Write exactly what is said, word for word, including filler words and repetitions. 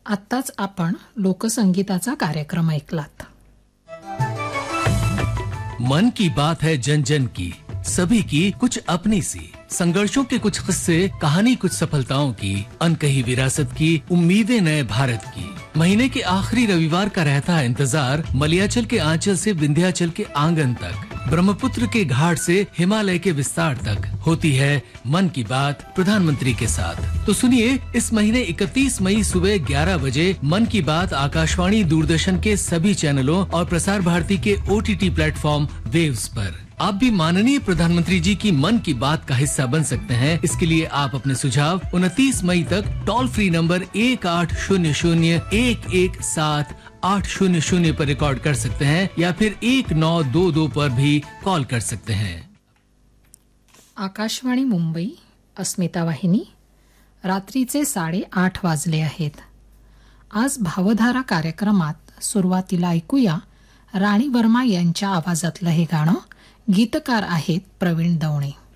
आत्ताच आपण लोकसंगीताचा कार्यक्रम ऐकलात. मन की बात है जन जन की, सभी की कुछ अपनी सी, संघर्षों के कुछ किस्से, कहानी कुछ सफलताओं की, अनकही विरासत की, उम्मीदें नए भारत की. महीने के आखिरी रविवार का रहता है इंतजार मलयाचल के आंचल से विंध्याचल के आंगन तक, ब्रह्मपुत्र के घाट से हिमालय के विस्तार तक होती है मन की बात प्रधानमंत्री के साथ. तो सुनिए, इस महीने इकतीस मई सुबह ग्यारह बजे मन की बात आकाशवाणी दूरदर्शन के सभी चैनलों और प्रसार भारती के ओटीटी प्लेटफॉर्म वेव्स पर. आप भी माननीय प्रधानमंत्री जी की मन की बात का हिस्सा बन सकते हैं. इसके लिए आप अपने सुझाव उनतीस मई तक टोल फ्री नंबर एक आठ शून्य शून्य एक एक सात आठ शून्य शून्य पर रिकॉर्ड कर सकते हैं या फिर एक नौ दो दो पर भी कॉल कर सकते हैं. आकाशवाणी मुंबई, अस्मिता वाहिनी. रात्रीचे साडे आठ वाजले आहेत. आज भावधारा कार्यक्रमात सुरुवातीला ऐकूया राणी वर्मा यांच्या आवाजातलं हे गाणं. गीतकार आहेत प्रवीण दवणे.